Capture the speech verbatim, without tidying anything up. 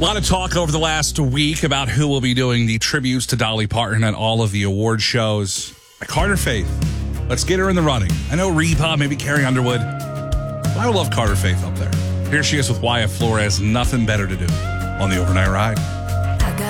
A lot of talk over the last week about who will be doing the tributes to Dolly Parton at all of the award shows. Carter Faith, let's get her in the running. I know Reba, maybe Carrie Underwood, but I would love Carter Faith up there. Here she is with Wyatt Flores. Nothing better to do on the Overnight Ride.